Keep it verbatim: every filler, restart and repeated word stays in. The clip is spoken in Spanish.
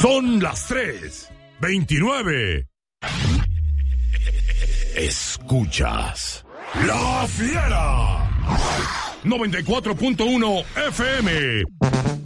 Son las tres veintinueve. Escuchas La Fiera noventa y cuatro punto uno F M.